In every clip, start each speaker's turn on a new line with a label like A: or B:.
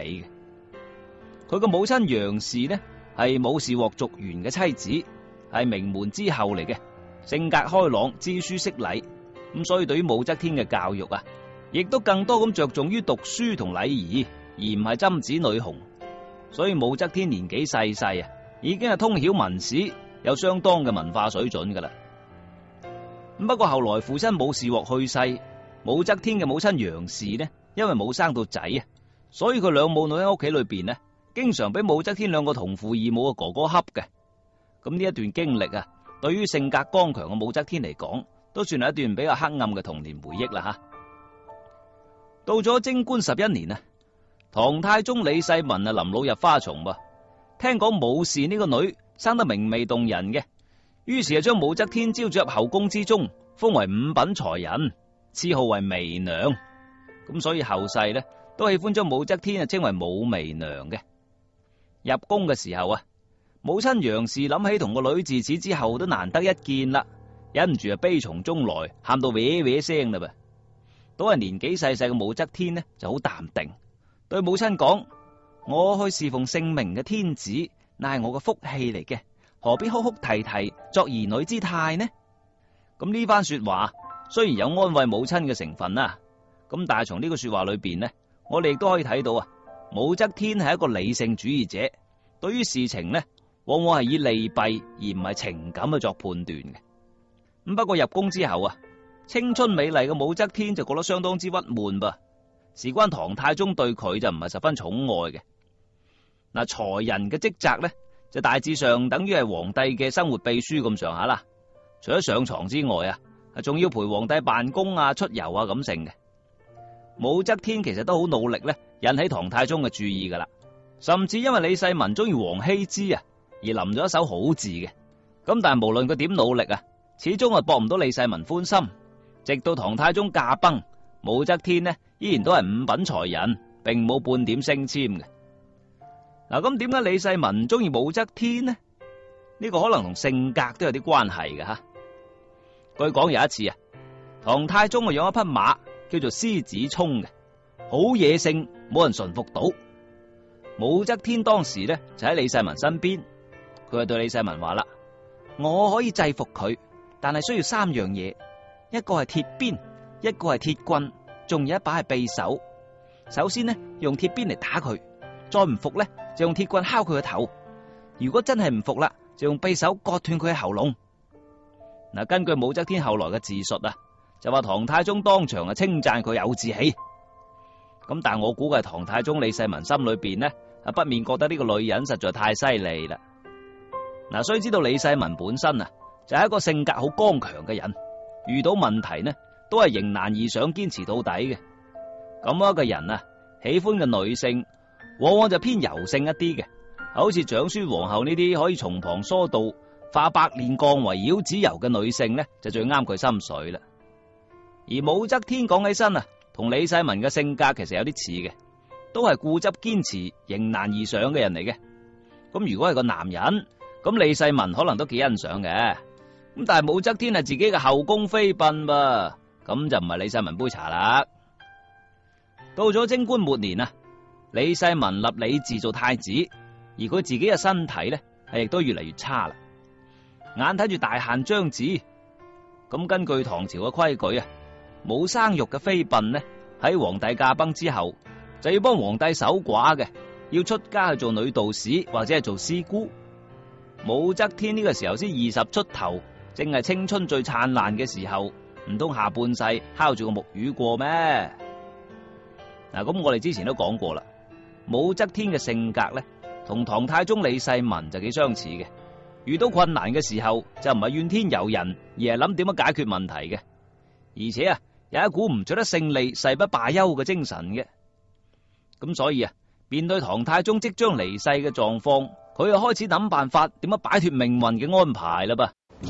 A: 嘅。佢嘅母親楊氏呢係武士鑊族員嘅妻子，係名門之後嚟嘅，性格開朗，知書識禮，咁所以對於武則天嘅教育啊，亦都更多咁着重於讀書同禮儀，而唔係針指女紅。所以武則天年紀細細啊，已經係通曉文史，有相當嘅文化水準噶啦。不過後來父親武士鑊去世，武則天嘅母親楊氏呢，因為冇生到仔啊，所以佢兩母女喺屋企裏邊呢，經常俾武則天兩個同父異母嘅哥哥恰嘅。咁呢一段經歷啊，對於性格剛強嘅武則天嚟講，都算係一段比較黑暗嘅童年回憶啦吓。到咗貞觀11年啊，唐太宗李世民啊臨老入花叢噃，聽講武氏呢個女生得明媚動人嘅，於是就將武則天招咗入後宮之中，封為五品才人，賜號為媚娘。咁所以後世呢都喜歡將武則天啊稱為武媚娘嘅。入宮嘅時候啊，母親楊氏諗起同個女自此之後都難得一見啦，忍唔住啊悲從中來，喊到嗟嗟聲啦噃。都係年紀細細嘅武則天呢就好淡定，對母親講：我去侍奉聖明嘅天子，乃係我嘅福氣嚟嘅，何必哭哭啼啼作兒女之態呢？咁呢番說話雖然有安慰母親嘅成分啦，咁但係從呢個說話裏邊呢，我哋亦都可以睇到啊，武則天係一個理性主義者，對於事情呢，往往係以利弊而唔係情感去作判斷嘅。咁不過入宮之後啊，青春美麗嘅武則天就覺得相當之鬱悶噃，事關唐太宗對佢就唔係十分寵愛嘅。嗱，才人嘅職責呢，就大致上等於係皇帝嘅生活秘書咁上下啦。除咗上床之外啊，仲要陪皇帝辦公啊、出遊啊咁成嘅。武則天其實都好努力咧，引起唐太宗嘅注意噶啦，甚至因為李世民中意王羲之啊，而臨咗一手好字嘅。咁但係無論佢點努力啊，始終係博唔到李世民歡心。直到唐太宗駕崩，武則天呢依然都係五品才人，並冇半點升遷嘅。嗱，咁點解李世民中意武則天呢？呢個可能同性格都有啲關係嘅吓。據講有一次啊，唐太宗啊養一匹馬叫做獅子衝嘅，好野性，冇人馴服到。武則天當時呢就喺李世民身邊，佢就對李世民話啦：我可以制服佢，但係需要3樣嘢。一個係鐵鞭，一個係鐵棍，仲有一把係匕首。首先呢，用鐵鞭嚟打佢，再唔服呢，就用鐵棍敲佢個頭。如果真係唔服啦，就用匕首割斷佢嘅喉嚨。嗱，根據武則天後來嘅自述啊，就話唐太宗當場稱讚佢有志氣。咁但係我估計唐太宗李世民心裏邊呢，不免覺得呢個女人實在太犀利啦。嗱，須知道李世民本身啊，就係一個性格好剛強嘅人。遇到問題呢，都係迎難而上，堅持到底嘅。咁樣一個人啊，喜歡嘅女性往往就偏柔性一啲嘅，好似長孫皇后呢啲可以從旁疏導，化百煉鋼為繞子油嘅女性呢，就最啱佢心水啦。而武則天講起身啊，同李世民嘅性格其實有啲似嘅，都係固執堅持、迎難而上嘅人嚟嘅。咁如果係個男人，咁李世民可能都幾欣賞嘅。咁但係武則天係自己嘅後宮妃嬪噃，咁就唔係李世民杯茶啦。到咗貞觀末年啊，李世民立李治做太子，而佢自己嘅身體呢，亦都越嚟越差啦。眼睇住大限將至，咁根據唐朝嘅規矩啊，冇生育嘅妃嬪呢，喺皇帝駕崩之後，就要幫皇帝守寡嘅，要出家去做女道士或者係做師姑。武則天呢個時候先20出頭，正係青春最燦爛嘅時候，唔通下半世敲住個木魚過咩？嗱，咁我哋之前都講過啦，武則天嘅性格呢，同唐太宗李世民就幾相似嘅。遇到困難嘅時候，就唔係怨天尤人，而係諗點樣解決問題嘅。而且啊，有一股唔取得勝利誓不罷休嘅精神嘅。咁所以啊，面對唐太宗即將離世嘅狀況，佢又開始諗辦法點樣擺脫命運嘅安排啦噃。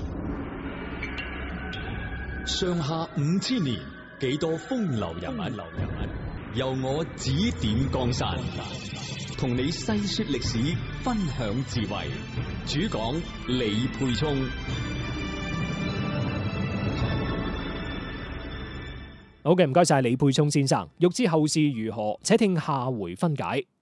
B: 上下5000年，幾多風流人物，由我指點江山，同你細說歷史，分享智慧。主講李沛聰。
C: 好嘅，唔該晒李沛聰先生。欲知後事如何，且聽下回分解。